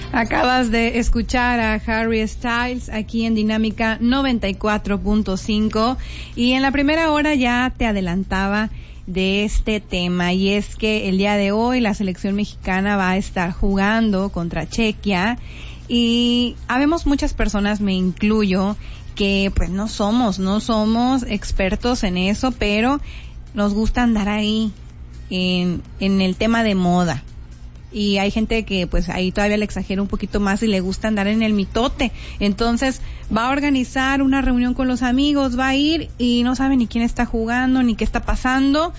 Acabas de escuchar a Harry Styles aquí en Dinámica 94.5 y en la primera hora ya te adelantaba de este tema, y es que el día de hoy la selección mexicana va a estar jugando contra Chequia y habemos muchas personas, me incluyo, que pues no somos expertos en eso, pero nos gusta andar ahí en el tema de moda. Y hay gente que pues ahí todavía le exagera un poquito más y le gusta andar en el mitote. Entonces va a organizar una reunión con los amigos, va a ir y no sabe ni quién está jugando ni qué está pasando.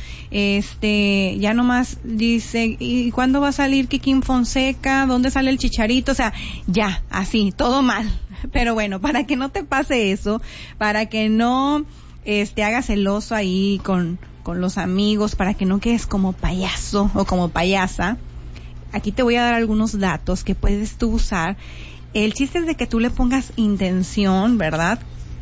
Ya nomás dice, ¿y cuándo va a salir Kikín Fonseca? ¿Dónde sale el Chicharito? O sea, ya, así, todo mal. Pero bueno, para que no te pase eso, para que no hagas celoso ahí con los amigos, para que no quedes como payaso o como payasa, aquí te voy a dar algunos datos que puedes tú usar. El chiste es de que tú le pongas intención, ¿verdad?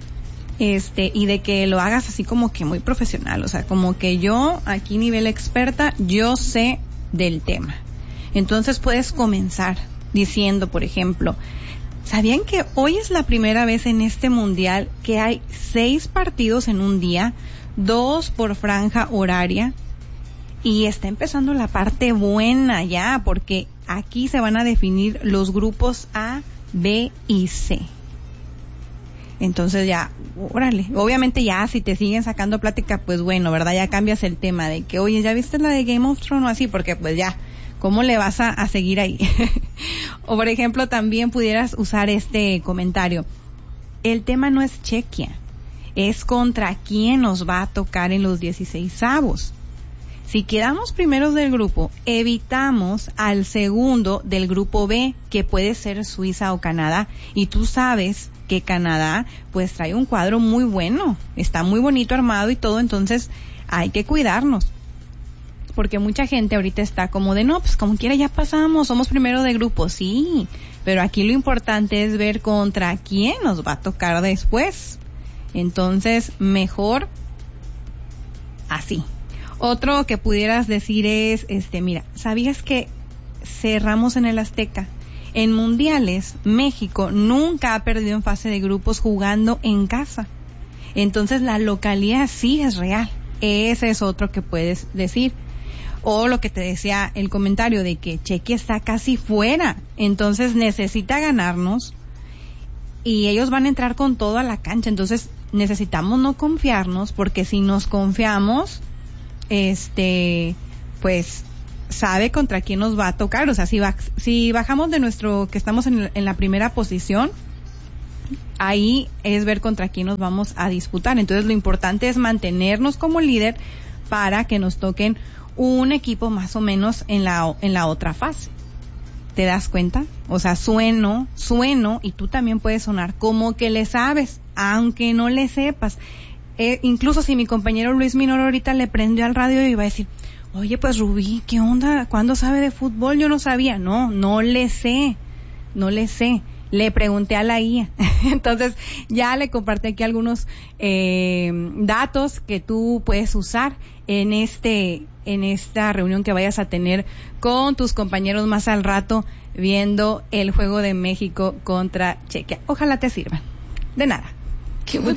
Y de que lo hagas así como que muy profesional, o sea, como que yo, aquí nivel experta, yo sé del tema. Entonces puedes comenzar diciendo, por ejemplo, ¿sabían que hoy es la primera vez en este mundial que hay 6 partidos en un día, 2 por franja horaria? Y está empezando la parte buena ya, porque aquí se van a definir los grupos A, B y C. Entonces ya, órale, obviamente ya si te siguen sacando plática, pues bueno, ¿verdad? Ya cambias el tema de que, oye, ¿ya viste la de Game of Thrones o así? Porque pues ya, ¿cómo le vas a seguir ahí? O por ejemplo, también pudieras usar este comentario. El tema no es Chequia, es contra quién nos va a tocar en los 16avos. Si quedamos primeros del grupo, evitamos al segundo del grupo B, que puede ser Suiza o Canadá. Y tú sabes que Canadá pues trae un cuadro muy bueno, está muy bonito armado y todo, entonces hay que cuidarnos. Porque mucha gente ahorita está como de, no, pues como quiera ya pasamos, somos primero de grupo. Sí, pero aquí lo importante es ver contra quién nos va a tocar después. Entonces, mejor así. Otro que pudieras decir es, mira, ¿sabías que cerramos en el Azteca? En mundiales, México nunca ha perdido en fase de grupos jugando en casa. Entonces la localidad sí es real. Ese es otro que puedes decir. O lo que te decía el comentario de que Chequia está casi fuera, entonces necesita ganarnos y ellos van a entrar con todo a la cancha. Entonces necesitamos no confiarnos, porque si nos confiamos, pues sabe contra quién nos va a tocar. O sea, si bajamos de nuestro, que estamos en la primera posición, ahí es ver contra quién nos vamos a disputar. Entonces lo importante es mantenernos como líder para que nos toquen un equipo más o menos en la otra fase. ¿Te das cuenta? O sea, sueno, y tú también puedes sonar como que le sabes, aunque no le sepas. Incluso si mi compañero Luis Minoro ahorita le prendió al radio y iba a decir, oye, pues Rubí, ¿qué onda? ¿Cuándo sabe de fútbol? Yo no sabía. No le sé. Le pregunté a la IA. Entonces, ya le compartí aquí algunos datos que tú puedes usar en esta reunión que vayas a tener con tus compañeros más al rato, viendo el juego de México contra Chequia. Ojalá te sirvan. De nada. Qué buen